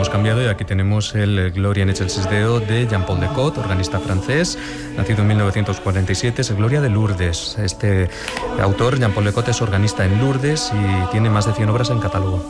hemos cambiado y aquí tenemos el Gloria en Excelsis Deo de Jean-Paul Decaux, organista francés, nacido en 1947, es el Gloria de Lourdes. Este autor, Jean-Paul Decaux, es organista en Lourdes y tiene más de 100 obras en catálogo.